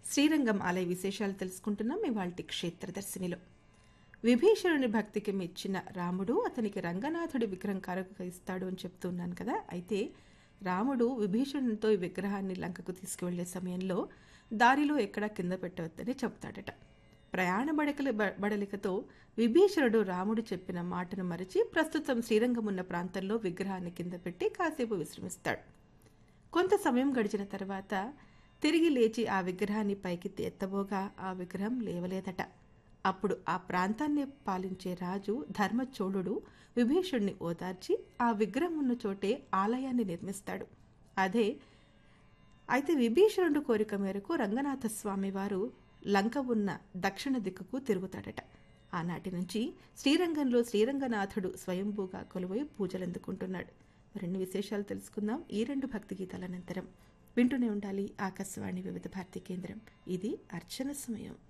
శ్రీరంగం ఆలయ విశేషాలు తెలుసుకుంటున్నాం ఇవాల్టి క్షేత్రదర్శినిలో. విభీషణుని భక్తికి మెచ్చిన రాముడు అతనికి రంగనాథుడి విగ్రహం కరుగిస్తాడు అని చెప్తున్నాను కదా. అయితే రాముడు విభీషణునితో ఈ విగ్రహాన్ని లంకకు తీసుకువెళ్లే సమయంలో దారిలో ఎక్కడా కింద పెట్టవద్దని చెప్తాడట. ప్రయాణ బడలికతో విభీషణుడు రాముడు చెప్పిన మాటను మరిచి ప్రస్తుతం శ్రీరంగం ఉన్న ప్రాంతంలో విగ్రహాన్ని కింద పెట్టి కాసేపు విశ్రమిస్తాడు. కొంత సమయం గడిచిన తర్వాత తిరిగి లేచి ఆ విగ్రహాన్ని పైకి ఎత్తబోగా ఆ విగ్రహం లేవలేదట. అప్పుడు ఆ ప్రాంతాన్ని పాలించే రాజు ధర్మచోళుడు విభీషణుని ఓదార్చి ఆ విగ్రహం ఉన్న చోటే ఆలయాన్ని నిర్మిస్తాడు. అయితే విభీషణుడు కోరిక మేరకు రంగనాథ స్వామి వారు లంక ఉన్న దక్షిణ దిక్కుకు తిరుగుతాడట. ఆనాటి నుంచి శ్రీరంగంలో శ్రీరంగనాథుడు స్వయంభూగా కొలువై పూజలందుకుంటున్నాడు. మరిన్ని విశేషాలు తెలుసుకుందాం ఈ రెండు భక్తి గీతాల అనంతరం. వింటూనే ఉండాలి ఆకాశవాణి వివిధ భారతి కేంద్రం. ఇది అర్చన సమయం.